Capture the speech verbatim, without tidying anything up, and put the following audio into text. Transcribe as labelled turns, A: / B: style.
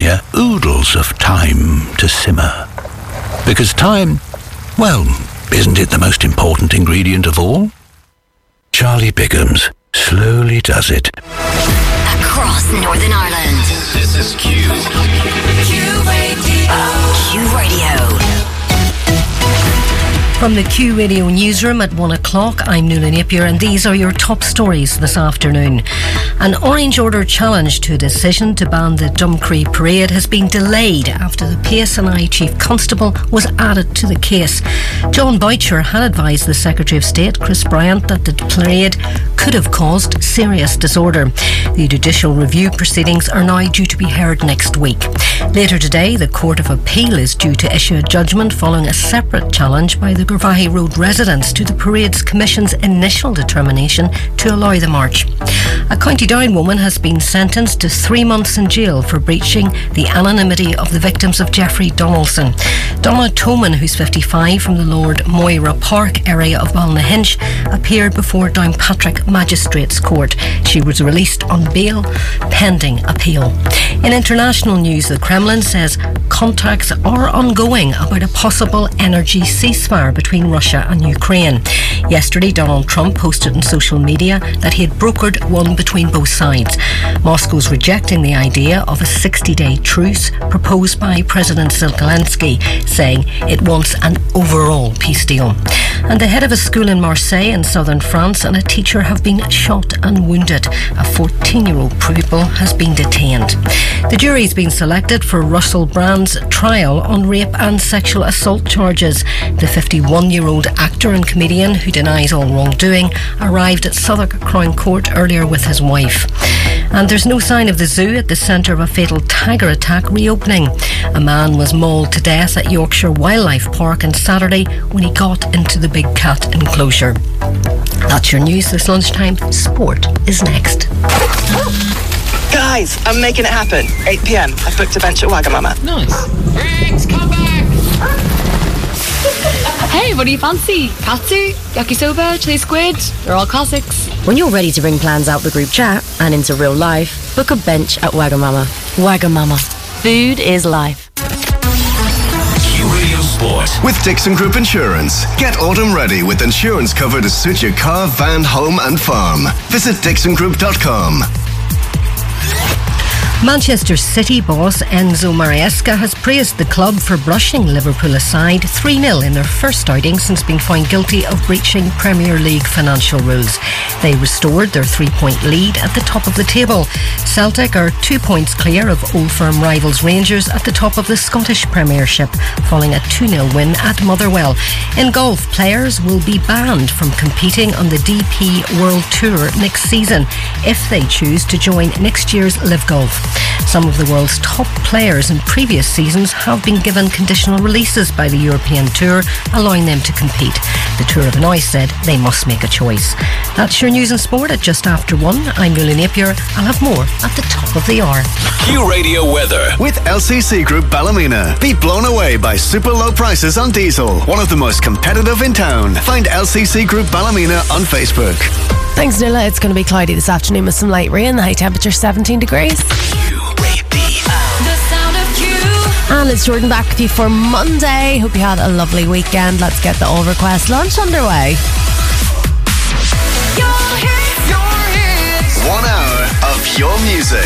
A: you oodles of time to simmer. Because time, well, isn't it the most important ingredient of all? Charlie Bigham's slowly does it.
B: Across Northern Ireland.
C: This is Q.
B: Q Radio. Q Radio.
D: From the Q Radio newsroom at one o'clock, I'm Nuala Napier, and these are your top stories this afternoon. An orange order challenge to a decision to ban the Dumcree parade has been delayed after the P S N I Chief Constable was added to the case. John Boucher had advised the Secretary of State, Chris Bryant, that the parade could have caused serious disorder. The judicial review proceedings are now due to be heard next week. Later today, the Court of Appeal is due to issue a judgment following a separate challenge by the Garvaghey Road residents to the Parade's Commission's initial determination to allow the march. A County Down woman has been sentenced to three months in jail for breaching the anonymity of the victims of Jeffrey Donaldson. Donna Toman, who's fifty-five, from the Lord Moira Park area of Ballynahinch, appeared before Downpatrick Magistrates Court. She was released on bail pending appeal. In international news, the Kremlin says contacts are ongoing about a possible energy ceasefire between Russia and Ukraine. Yesterday, Donald Trump posted on social media that he had brokered one between both sides. Moscow's rejecting the idea of a sixty-day truce proposed by President Zelensky, saying it wants an overall peace deal. And the head of a school in Marseille in southern France and a teacher have been shot and wounded. A fourteen-year-old pupil has been detained. The jury's been selected for Russell Brand's trial on rape and sexual assault charges. The fifty-one-year-old actor and comedian, who denies all wrongdoing, arrived at Southwark Crown Court earlier with his wife. And there's no sign of the zoo at the centre of a fatal tiger attack reopening. A man was mauled to death at Yorkshire Wildlife Park on Saturday when he got into the big cat enclosure. That's your news this lunchtime. Sport is next.
E: Guys, I'm making it happen. eight p.m. I've booked a bench at Wagamama.
F: Nice. Riggs, come back! Hey, what do you fancy? Katsu, yakisoba, chili squid? They're all classics.
G: When you're ready to bring plans out the group chat and into real life, book a bench at Wagamama. Wagamama. Food is life.
C: Q Radio Sport.
H: With Dixon Group Insurance. Get autumn ready with insurance cover to suit your car, van, home and farm. Visit dixon group dot com.
D: Manchester City boss Enzo Maresca has praised the club for brushing Liverpool aside three nil in their first outing since being found guilty of breaching Premier League financial rules. They restored their three-point lead at the top of the table. Celtic are two points clear of Old Firm rivals Rangers at the top of the Scottish Premiership, following a two nil win at Motherwell. In golf, players will be banned from competing on the D P World Tour next season if they choose to join next year's Live Golf. Some of the world's top players in previous seasons have been given conditional releases by the European Tour, allowing them to compete. The Tour have now said they must make a choice. That's your news and sport at just after one. I'm Nuala Napier. I'll have more at the top of the hour.
C: Q Radio weather.
H: With L C C Group Ballymena. Be blown away by super low prices on diesel. One of the most competitive in town. Find L C C Group Ballymena on Facebook.
I: Thanks, Nuala. It's going to be cloudy this afternoon with some light rain. The high temperature seventeen degrees. And it's Jordan back with you for Monday. Hope you had a lovely weekend. Let's get the All Request lunch underway.
H: One hour of your music.